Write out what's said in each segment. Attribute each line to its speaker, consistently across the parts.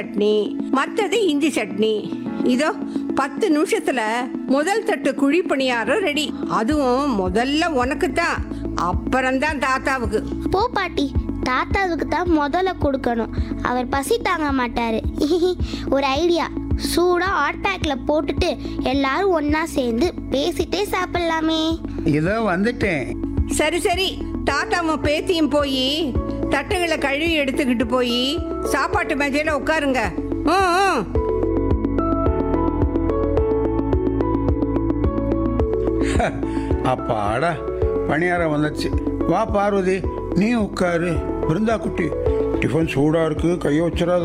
Speaker 1: சட்னி, மற்றது இஞ்சி சட்னி. இதோ 10 நிமிஷத்துல முதல் தட்டு குழி பணியாரம் ரெடி. அதுவும் முதல்ல உனக்கு தான், அப்புறம்தான் தாத்தாவுக்கு.
Speaker 2: போ பாட்டி, தாத்தாவுக்கு தான் முதல்ல கொடுக்கணும். அவர் பசி தாங்க மாட்டாரு. ஒரு ஐடியா, சூடா ஹாட் பேக்ல போட்டுட்டு எல்லாரும் ஒண்ணா சேர்ந்து பேசிட்டே சாப்பிடலாமே.
Speaker 3: இதோ வந்துட்டேன்.
Speaker 1: சரி சரி, தாத்தாவும் பேத்தியும் போய் தட்டுகளை கழுவி எடுத்துக்கிட்டு போய் சாப்பாட்டு மேஜையில உட்காருங்க.
Speaker 3: அப்பாடா, பணியாரம் வந்துச்சு. வா பார்வதி, நீ உட்காரு. பிருந்தா குட்டி, டிஃபன் சூடா இருக்கு, கையை வச்சிடாத.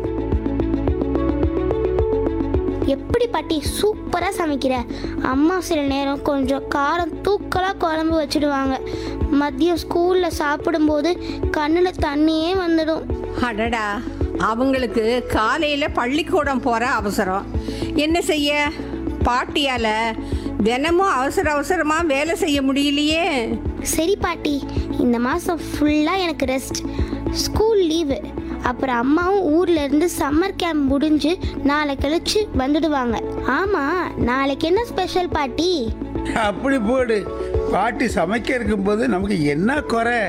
Speaker 2: எப்படி பாட்டி சூப்பரா சமைக்கிற. அம்மா சில நேரம் கொஞ்சம் காரம் தூக்கலா குழம்பு வச்சிடுவாங்க. மதியம் ஸ்கூல்ல சாப்பிடும்போது கண்ணுல தண்ணியே வந்துடும்.
Speaker 1: அடடா, அவங்களுக்கு காலையில பள்ளிக்கூடம் போற அவசரம். என்ன செய்ய, பாட்டியால தினமும் அவசர அவசரமா வேலை செய்ய முடியலையே.
Speaker 2: சரி பாட்டி, இந்த மாசம் ஃபுல்லா எனக்கு ரெஸ்ட். School leave. அப்புறம் அம்மாவும் ஊர்ல இருந்து சம்மர் கேம்ப் முடிஞ்சு நாளை கழிச்சு வந்துடுவாங்க. ஆமா, நாளைக்கு என்ன ஸ்பெஷல் பாட்டி?
Speaker 3: அப்படி போடு. பாட்டி சமைக்க இருக்கும்போது நமக்கு என்ன குறை?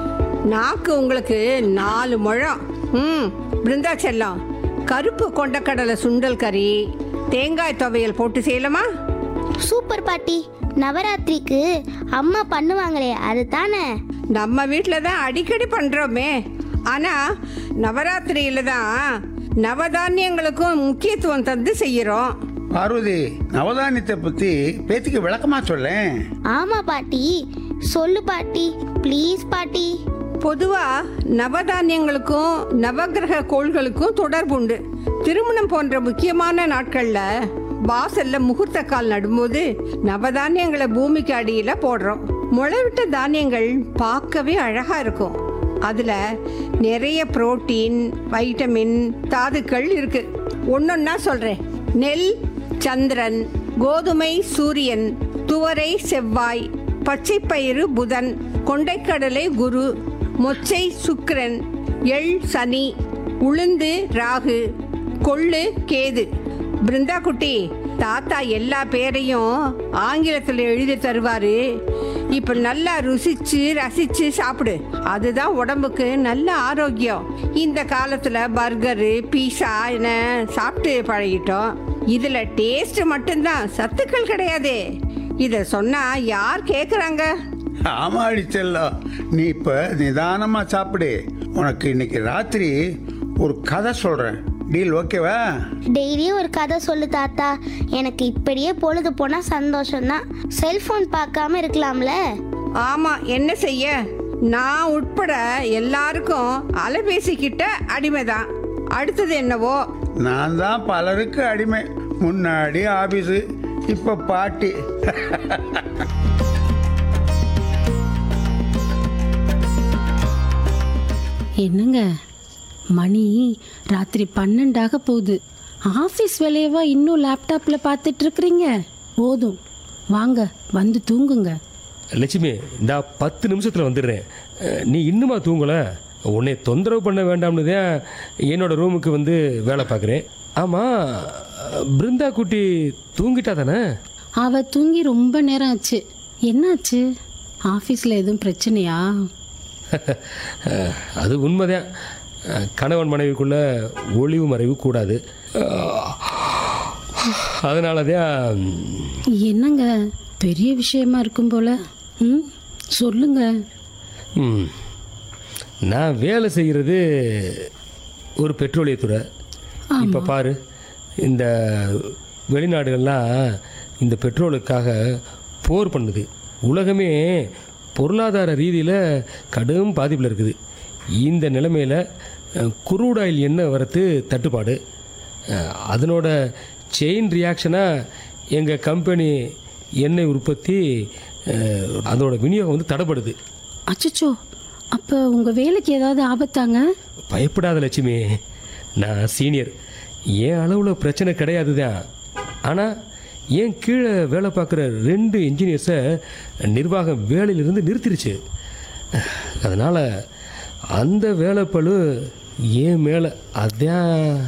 Speaker 1: நாக்கு உங்களுக்கு 4 முழம். பிருந்தா செல்லம், கருப்பு கொண்டக்கடலை சுண்டல் கறி, தேங்காய் துவையல் போட்டு செய்யலாமா?
Speaker 2: சூப்பர் பாட்டி. நவராத்திரிக்கு அம்மா பண்ணுவாங்களே அது தானே?
Speaker 1: நம்ம வீட்டில் தான் அடிக்கடி பண்ணுறோமே. ஆனால் நவராத்திரியில் தான் நவதானியங்களுக்கும் முக்கியத்துவம் தந்து செய்கிறோம்.
Speaker 3: பார்வதி, நவதானியத்தை பத்தி பேத்திக்கு விளக்கமா சொல்லேன்.
Speaker 2: ஆமா பாட்டி, சொல்லு பாட்டி, ப்ளீஸ் பாட்டி.
Speaker 1: பொதுவாக நவதானியங்களுக்கும் நவகிரக கோள்களுக்கும் தொடர்பு உண்டு. திருமணம் போன்ற முக்கியமான நாட்களில் வாசல்ல முகூர்த்த கால் நடும்போது நவதானியங்களை பூமிக்கு அடியில போடுறோம். முளைவிட்ட தானியங்கள் பார்க்கவே அழகா இருக்கும். அதுல நிறைய புரோட்டீன், வைட்டமின், தாதுக்கள் இருக்கு. ஒன்னொன்னா சொல்றேன். நெல் சந்திரன், கோதுமை சூரியன், துவரை செவ்வாய், பச்சைப்பயிறு புதன், கொண்டைக்கடலை குரு, மொச்சை சுக்கிரன், எள் சனி, உளுந்து ராகு, கொள்ளு கேது. பிருந்தா குட்டி, தாத்தா எல்லா பேரையும் ஆங்கிலத்தில் எழுதி தருவாரு. இப்ப நல்லா ருசிச்சு ரசிச்சு சாப்பிடு. அதுதான் உடம்புக்கு நல்ல ஆரோக்கியம். இந்த காலத்துல பர்கரு பீஸா என சாப்பிட்டு பழகிட்டோம். இதுல டேஸ்ட் மட்டும்தான், சத்துக்கள் கிடையாது. இத சொன்னா யார் கேக்குறாங்க?
Speaker 3: ஆமா அடிச்செல்லாம், நீ இப்ப நிதானமா சாப்பிடு. உனக்கு இன்னைக்கு ராத்திரி ஒரு கதை சொல்றேன். டீல் ஓகேவா?
Speaker 2: டெய்லியும் ஒரு கதை சொல்லு தாத்தா. எனக்கு இப்படியே பொழுது போனா சந்தோஷம்தான். செல்போன் பார்க்காம இருக்கலாம்ல.
Speaker 1: ஆமா, என்ன செய்ய, நான் உட்பட எல்லாருக்கும் அலைபேசி கிட்ட அடிமைதான். அடுத்தது என்னவோ.
Speaker 3: நான் தான் பலருக்கு அடிமை. முன்னாடி ஆபீஸு, இப்ப பாட்டி.
Speaker 4: என்னங்க, மணி ராத்திரி 12 போகுது. ஆஃபீஸ் வேலையவா இன்னும் லேப்டாப்பில் பார்த்துட்டு இருக்கிறீங்க? போதும், வாங்க வந்து தூங்குங்க.
Speaker 5: லட்சுமி, இந்த 10 நிமிஷத்தில் வந்துடுறேன். நீ இன்னுமா தூங்கலை? உன்னை தொந்தரவு பண்ண வேண்டாம்னு தான் என்னோட ரூமுக்கு வந்து வேலை பார்க்குறேன். ஆமாம், பிருந்தா குட்டி தூங்கிட்டா தானே?
Speaker 4: அவள் தூங்கி ரொம்ப நேரம் ஆச்சு. என்னாச்சு? ஆஃபீஸில் எதுவும் பிரச்சனையா?
Speaker 5: அது உண்மைதான். கணவன் மனைவிக்குள்ள ஒளிவு மறைவு கூடாது. அதனால தான்.
Speaker 4: என்னங்க, பெரிய விஷயமா இருக்கும் போல. சொல்லுங்க.
Speaker 5: நான் வேலை செய்கிறது ஒரு பெட்ரோலியத்துறை. இப்போ பாரு, இந்த வெளிநாடுகள்லாம் இந்த பெட்ரோலுக்காக போர் பண்ணுது. உலகமே பொருளாதார ரீதியில் கடும் பாதிப்பில் இருக்குது. இந்த நிலைமையில் குரூட் ஆயில் எண்ணெய் வரத்து தட்டுப்பாடு. அதனோட செயின் ரியாக்ஷனாக எங்கள் கம்பெனி எண்ணெய் உற்பத்தி, அதோட விநியோகம் வந்து தடைப்படுது.
Speaker 4: அச்சச்சோ, அப்போ உங்கள் வேலைக்கு ஏதாவது ஆபத்தாங்க?
Speaker 5: பயப்படாத லட்சுமி, நான் சீனியர். என் அளவில் பிரச்சனை கிடையாது தான். ஆனால் என் கீழே வேலை பார்க்குற 2 இன்ஜினியர்ஸை நிர்வாகம் வேலையிலிருந்து நிறுத்திருச்சு. அதனால் அந்த வேலைப்பளு ஏன் மேலே. அதான்